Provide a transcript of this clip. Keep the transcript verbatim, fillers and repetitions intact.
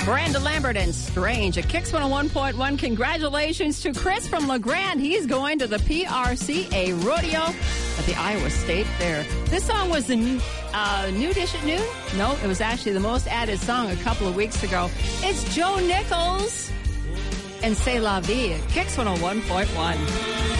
Miranda Lambert and Strange at Kicks one oh one point one. Congratulations to Chris from LeGrand. He's going to the P R C A Rodeo at the Iowa State Fair. This song was the new, uh, new dish at noon? No, it was actually the most added song a couple of weeks ago. It's Joe Nichols and C'est La Vie at Kicks one oh one point one.